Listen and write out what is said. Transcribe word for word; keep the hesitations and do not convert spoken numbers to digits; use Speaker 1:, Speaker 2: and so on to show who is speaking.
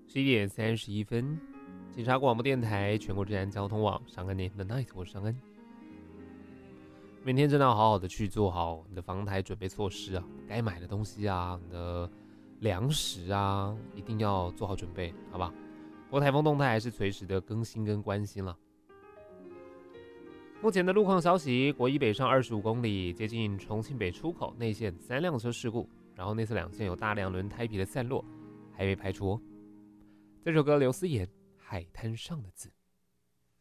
Speaker 1: 十一点三十一分，警察广播电台全国治安交通网上恩 The Night， 我是上恩。明天真的要好好的去做好你的防台准备措施啊，该买的东西啊，你的粮食啊，一定要做好准备，好吧？不过台风动态还是随时的更新跟关心了。目前的路况消息：国一北上二十五公里，接近重庆北出口内线三辆车事故，然后内侧两线有大量轮胎皮的散落，还未排除哦。这首歌刘思妍《海滩上的字》。